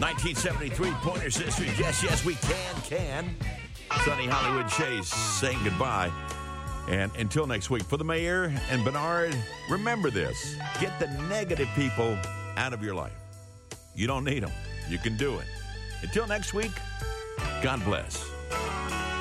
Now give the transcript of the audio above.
1973 Pointer Sisters. Yes, yes, we can. Sunny Hollywood Chase saying goodbye. And until next week, for the mayor and Bernard, remember this. Get the negative people out of your life. You don't need them. You can do it. Until next week, God bless.